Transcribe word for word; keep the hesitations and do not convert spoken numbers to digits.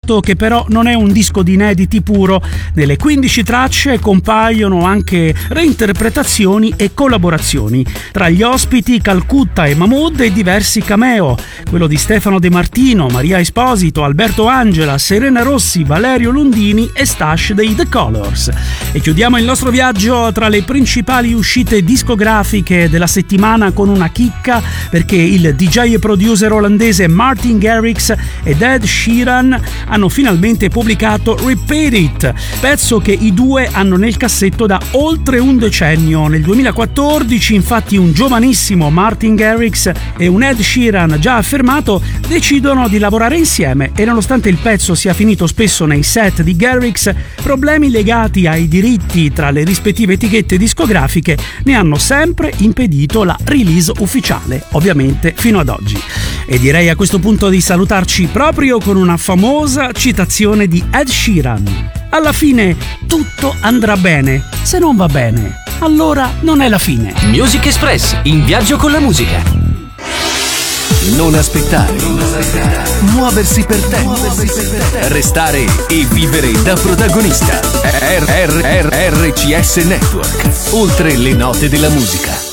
fatto che però non è un disco di inediti puro. Nelle quindici tracce compaiono anche reinterpretazioni e collaborazioni. Tra gli ospiti Calcutta e Mahmood e diversi cameo, quello di Stefano De Martino, Maria Esposito, Alberto Angela, Serena Rossi, Valerio Lundini e Stash dei The Colors. E chiudiamo il nostro viaggio tra le principali uscite discografiche della settimana con una chicca, perché il D J e producer olandese Martin Garrix ed Ed Sheeran hanno finalmente pubblicato Repeat It, pezzo che i due hanno nel cassetto da oltre un decennio. Nel duemilaquattordici infatti un giovanissimo Martin Garrix e un Ed Sheeran già affermato decidono di lavorare insieme, e nonostante il pezzo sia finito spesso nei set di Garrix, problemi legati ai diritti tra le rispettive etichette discografiche ne hanno sempre impedito la release ufficiale, ovviamente fino ad oggi. E direi a questo punto di salutarci proprio con una famosa citazione di Ed Sheeran: alla fine tutto andrà bene, se non va bene, allora non è la fine. Music Express, in viaggio con la musica. Non aspettare, non aspettare. Muoversi per te, muoversi per te. Restare e vivere da protagonista. R R R R C S Network, oltre le note della musica.